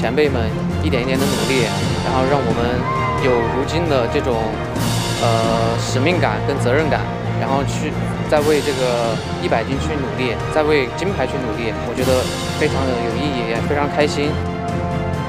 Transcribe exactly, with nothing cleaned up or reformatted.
前辈们一点一点的努力，然后让我们有如今的这种呃使命感跟责任感，然后去再为这个一百斤去努力，再为金牌去努力，我觉得非常的有意义，也非常开心。